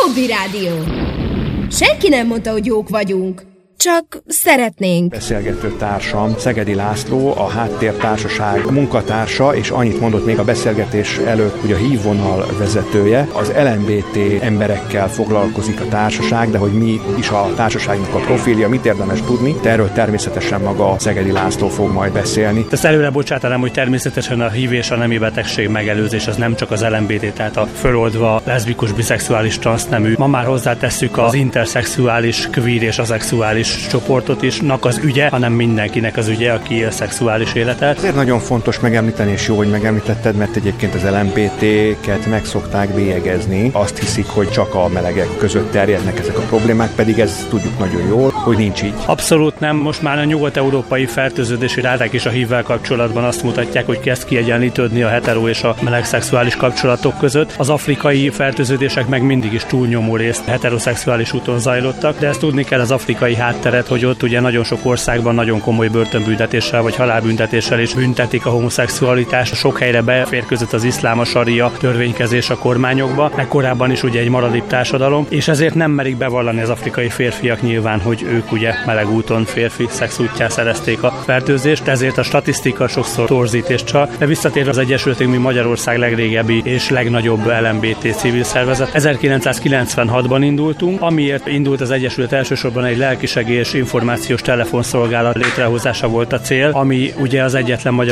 Csobbi Rádió. Senki nem mondta, hogy jók vagyunk. Csak szeretnénk. Beszélgető társam Szegedi László, a Háttértársaság munkatársa, és annyit mondott még a beszélgetés előtt, hogy a hívvonal vezetője. Az LMBT emberekkel foglalkozik a társaság, de hogy mi is a társaságnak a profilja, mit érdemes tudni, de erről természetesen maga Szegedi László fog majd beszélni. Ezt előre bocsátanám, hogy természetesen a HIV és a nemi betegség megelőzés az nem csak az LMBT, tehát a föloldva leszbikus, biszexuális, transznemű. Ma már hozzátesszük az interszexuális, queer és aszexuális csoportot is, az ügye, hanem mindenkinek az ügye, aki él szexuális életet. Ezért nagyon fontos megemlíteni, és jó, hogy megemlítetted, mert egyébként az LMBT-ket meg szokták bélyegezni. Azt hiszik, hogy csak a melegek között terjednek ezek a problémák, pedig ez tudjuk nagyon jól, hogy nincs így. Abszolút nem. Most már a nyugat-európai fertőződési ráták is a HIV-vel kapcsolatban azt mutatják, hogy kezd kiegyenlítődni a hetero és a meleg szexuális kapcsolatok között. Az afrikai fertőződések meg mindig is túlnyomó részt heteroszexuális úton zajlottak, de ezt tudni kell az afrikai hátteret, hogy ott ugye nagyon sok országban nagyon komoly börtönbüntetéssel vagy halálbüntetéssel is büntetik a homoszexualitást. Sok helyre beférkőzött az iszlám, a saria törvénykezés a kormányokba, meg korábban is ugye egy maradék társadalom, és ezért nem merik bevallani az afrikai férfiak nyilván, hogy ők ugye meleg úton, férfi szex útján szerezték a fertőzést, ezért a statisztika sokszor torzít és csal. De visszatérve az Egyesületünk, mi Magyarország legrégebbi és legnagyobb LMBT civil szervezet. 1996-ban indultunk, amiért indult az Egyesület elsősorban egy lelkisegély és információs telefonszolgálat létrehozása volt a cél, ami ugye az egyetlen magyar